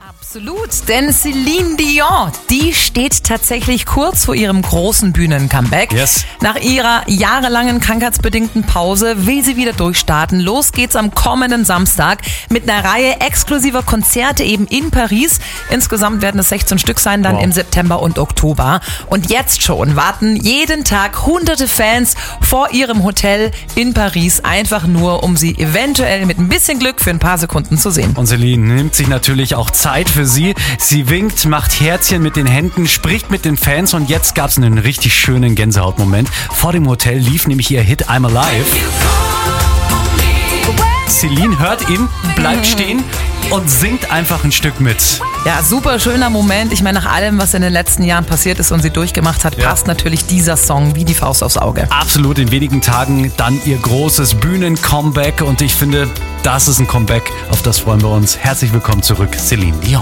Absolut, denn Celine Dion, die steht tatsächlich kurz vor ihrem großen Bühnen-Comeback. Yes. Nach ihrer jahrelangen krankheitsbedingten Pause will sie wieder durchstarten. Los geht's am kommenden Samstag mit einer Reihe exklusiver Konzerte eben in Paris. Insgesamt werden es 16 Stück sein, dann im September und Oktober. Und jetzt schon warten jeden Tag hunderte Fans vor ihrem Hotel in Paris, einfach nur, um sie eventuell mit ein bisschen Glück für ein paar Sekunden zu sehen. Und Celine nimmt sich natürlich auch Zeit für sie. Sie winkt, macht Herzchen mit den Händen, spricht mit den Fans und jetzt gab es einen richtig schönen Gänsehautmoment. Vor dem Hotel lief nämlich ihr Hit I'm Alive. Celine hört ihn, bleibt stehen und singt einfach ein Stück mit. Ja, super schöner Moment. Ich meine, nach allem, was in den letzten Jahren passiert ist und sie durchgemacht hat, passt natürlich dieser Song wie die Faust aufs Auge. Absolut, in wenigen Tagen dann ihr großes Bühnen-Comeback und ich finde, das ist ein Comeback, auf das freuen wir uns. Herzlich willkommen zurück, Celine Dion.